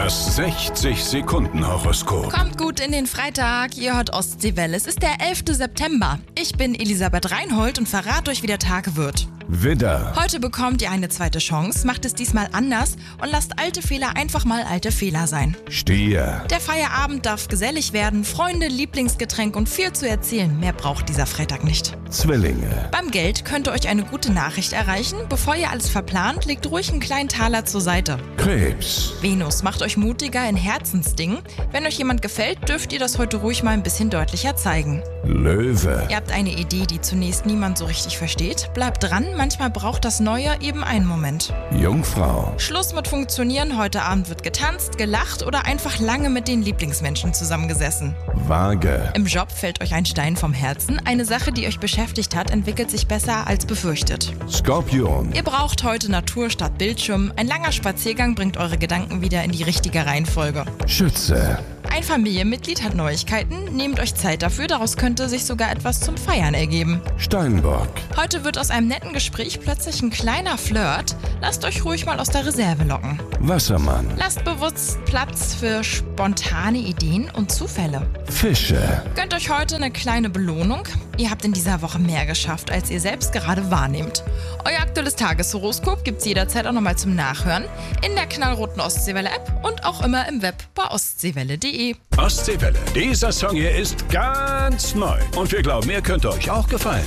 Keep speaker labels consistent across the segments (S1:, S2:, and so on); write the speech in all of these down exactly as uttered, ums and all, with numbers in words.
S1: Das sechzig-Sekunden-Horoskop.
S2: Kommt gut in den Freitag, ihr hört Ostseewelle. Es ist der elfte September. Ich bin Elisabeth Reinhold und verrate euch, wie der Tag wird.
S1: Widder,
S2: Heute bekommt ihr eine zweite Chance, macht es diesmal anders und lasst alte Fehler einfach mal alte Fehler sein.
S1: Stier,
S2: Der Feierabend darf gesellig werden, Freunde, Lieblingsgetränk und viel zu erzählen. Mehr braucht dieser Freitag nicht.
S1: Zwillinge,
S2: Beim Geld könnte euch eine gute Nachricht erreichen. Bevor ihr alles verplant, legt ruhig einen kleinen Taler zur Seite.
S1: Krebs,
S2: Venus macht euch mutiger in Herzensdingen. Wenn euch jemand gefällt, dürft ihr das heute ruhig mal ein bisschen deutlicher zeigen.
S1: Löwe,
S2: Ihr habt eine Idee, die zunächst niemand so richtig versteht. Bleibt dran, manchmal braucht das Neue eben einen Moment.
S1: Jungfrau,
S2: Schluss mit Funktionieren, heute Abend wird getanzt, gelacht oder einfach lange mit den Lieblingsmenschen zusammengesessen.
S1: Waage,
S2: Im Job fällt euch ein Stein vom Herzen. Eine Sache, die euch beschäftigt hat, entwickelt sich besser als befürchtet.
S1: Skorpion,
S2: Ihr braucht heute Natur statt Bildschirm. Ein langer Spaziergang bringt eure Gedanken wieder in die richtige Reihenfolge.
S1: Schütze,
S2: Ein Familienmitglied hat Neuigkeiten. Nehmt euch Zeit dafür, daraus könnte sich sogar etwas zum Feiern ergeben.
S1: Steinbock,
S2: Heute wird aus einem netten Gespräch plötzlich ein kleiner Flirt. Lasst euch ruhig mal aus der Reserve locken.
S1: Wassermann,
S2: Lasst bewusst Platz für spontane Ideen und Zufälle.
S1: Fische,
S2: Gönnt euch heute eine kleine Belohnung. Ihr habt in dieser Woche mehr geschafft, als ihr selbst gerade wahrnehmt. Euer aktuelles Tageshoroskop gibt's jederzeit auch nochmal zum Nachhören in der knallroten Ostseewelle-App und auch immer im Web bei ostseewelle punkt de.
S1: Ostseewelle. Dieser Song hier ist ganz neu. Und wir glauben, er könnte euch auch gefallen.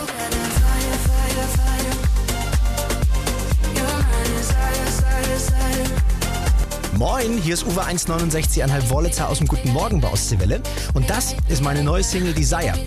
S3: Moin, hier ist Uwe eins neunundsechzig Komma fünf Wollitzer aus dem Guten Morgen bei Ostseewelle. Und das ist meine neue Single Desire.